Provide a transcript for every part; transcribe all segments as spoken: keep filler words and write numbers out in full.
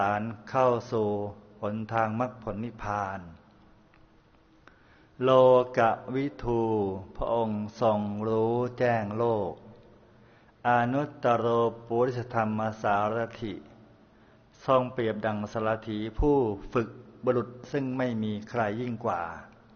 ารเข้าสู่หนทางมรรคผลนิพพานโลกวิทูพระองค์ทรงรู้แจ้งโลกอนุตตโรปุริสธรรมสารถิทรงเปรียบดังสารถีผู้ฝึกบุรุษซึ่งไม่มีใครยิ่งกว่า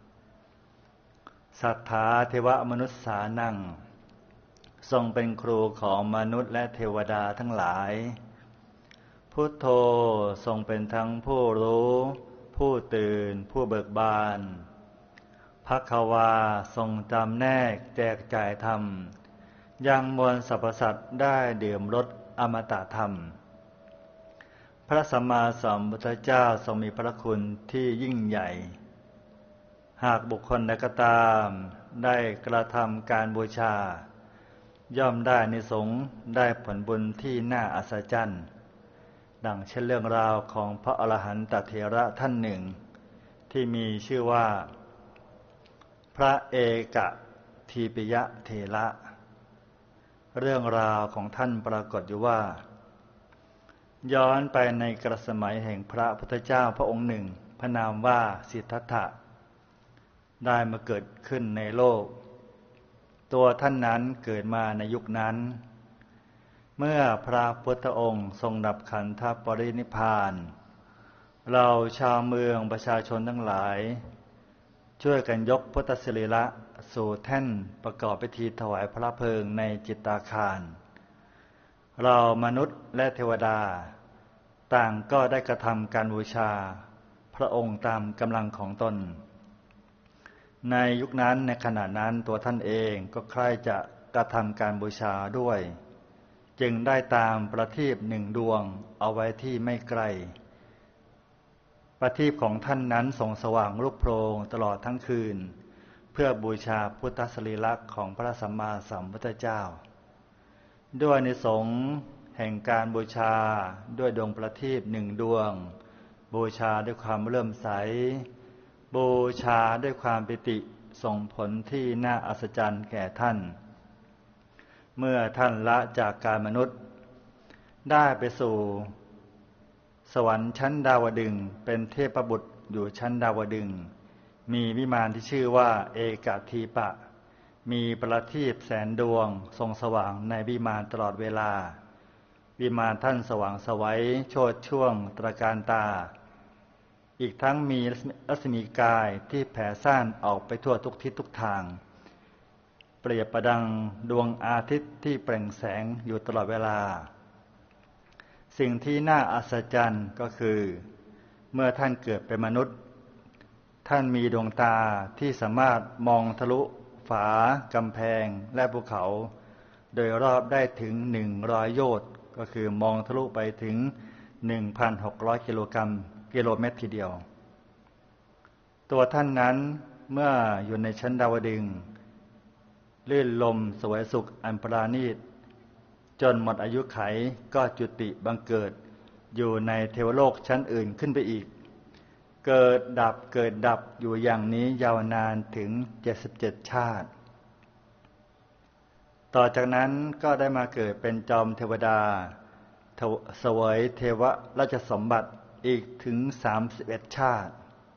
สัทธาเทวมนุษย์สานังทรงเป็นครูของมนุษย์และเทวดาทั้งหลายพุทโธทรงเป็นทั้งผู้รู้ผู้ตื่นผู้เบิกบานภควาทรงจำแนกแจกจ่ายธรรมยังมวลสรรพสัตว์ได้ดื่มรสอมตะธรรมพระสัมมาสัมพุทธเจ้าทรงมีพระคุณที่ยิ่งใหญ่หากบุคคลใดก็ตามได้กระทำการบูชาย่อมได้อานิสงส์ได้ผลบุญที่น่าอัศจรรย์ดังเช่นเรื่องราวของพระอรหันตเถระท่านหนึ่งที่มีชื่อว่าพระเอกทีปิยเถระเรื่องราวของท่านปรากฏอยู่ว่าย้อนไปในกระสมัยแห่งพระพุทธเจ้าพระองค์หนึ่งพระนามว่าสิทธัตถะได้มาเกิดขึ้นในโลกตัวท่านนั้นเกิดมาในยุคนั้นเมื่อพระพุทธองค์ทรงดับขันธปรินิพพานเราชาวเมืองประชาชนทั้งหลายช่วยกันยกพุทธสรีระสู่แท่นประกอบพิธีถวายพระเพลิงในจิตตาคารเรามนุษย์และเทวดาต่างก็ได้กระทำการบูชาพระองค์ตามกำลังของตนในยุคนั้นในขณะนั้นตัวท่านเองก็ใคร่จะกระทำการบูชาด้วยจึงได้ตามประทีปหนึ่งดวงเอาไว้ที่ไม่ไกลประทีปของท่านนั้นส่องสว่างลุกโพลงตลอดทั้งคืนเพื่อบูชาพุทธสรีระของพระสัมมาสัมพุทธเจ้าด้วยอานิสงส์แห่งการบูชาด้วยดวงประทีปหนึ่งดวงบูชาด้วยความเลื่อมใสบูชาด้วยความปิติส่งผลที่น่าอัศจรรย์แก่ท่านเมื่อท่านละจากกายมนุษย์ได้ไปสู่สวรรค์ชั้นดาวดึงส์เป็นเทพบุตรอยู่ชั้นดาวดึงส์มีวิมานที่ชื่อว่าเอกทีปะมีประทีปแสนดวงทรงสว่างในวิมานตลอดเวลาวิมานท่านสว่างไสวโชติช่วงตระการตาอีกทั้งมีรัศมีกายที่แผ่ซ่านออกไปทั่วทุกทิศทุกทางเปรียบประดังดวงอาทิตย์ที่เปล่งแสงอยู่ตลอดเวลาสิ่งที่น่าอัศจรรย์ก็คือเมื่อท่านเกิดเป็นมนุษย์ท่านมีดวงตาที่สามารถมองทะลุฝากำแพงและภูเขาโดยรอบได้ถึงหนึ่งร้อยโยชน์ก็คือมองทะลุไปถึง หนึ่งพันหกร้อย กิโลกรัมกิโลเมตรทีเดียวตัวท่านนั้นเมื่ออยู่ในชั้นดาวดึงส์ลื่นลมสวยสุขอันปราณีตจนหมดอายุไขก็จุติบังเกิดอยู่ในเทวโลกชั้นอื่นขึ้นไปอีกเกิดดับเกิดดับอยู่อย่างนี้ยาวนานถึงเจ็ดสิบเจ็ดชาติต่อจากนั้นก็ได้มาเกิดเป็นจอมเทวดาเสวยเทวราชสมบัติอีกถึงสามสิบเอ็ดชาติ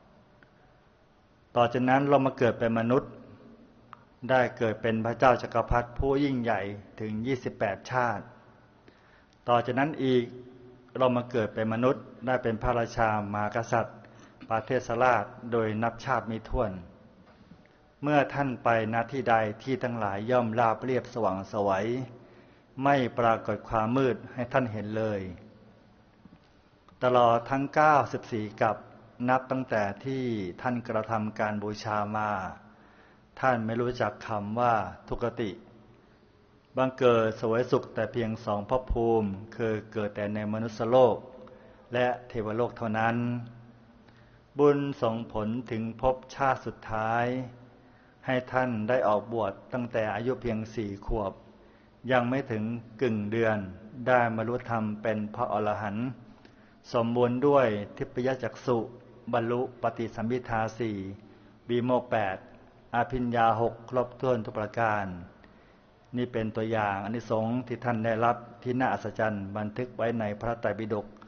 ต่อจากนั้นเรามาเกิดเป็นมนุษย์ได้เกิดเป็นพระเจ้าจักรพรรดิผู้ยิ่งใหญ่ถึงยี่สิบแปดชาติต่อจากนั้นอีกเรามาเกิดเป็นมนุษย์ได้เป็นพระราชามหากษัตริย์ประเทศราชโดยนับชาติมิถ้วนเมื่อท่านไปณที่ใดที่ทั้งหลายย่อมราบเรียบสว่างไสวไม่ปรากฏความมืดให้ท่านเห็นเลยตลอดทั้งเก้าสิบสี่กัปนับตั้งแต่ที่ท่านกระทำการบูชามาท่านไม่รู้จักคำว่าทุกติบังเกิดเสวยสุขแต่เพียงสองภพภูมิคือเกิดแต่ในมนุษยโลกและเทวโลกเท่านั้นบุญส่งผลถึงภพชาติสุดท้ายให้ท่านได้ออกบวชตั้งแต่อายุเพียงสี่ขวบยังไม่ถึงกึ่งเดือนได้บรรลุธรรมเป็นพระอรหันต์สมบูรณ์ด้วยทิพยจักษุบรรลุปฏิสัมภิทาสี่วิโมกข์แปดอภิญญาหกครบถ้วนทุกประการนี่เป็นตัวอย่างอานิสงส์ที่ท่านได้รับที่น่าอัศจรรย์บันทึกไว้ในพระไตรปิฎก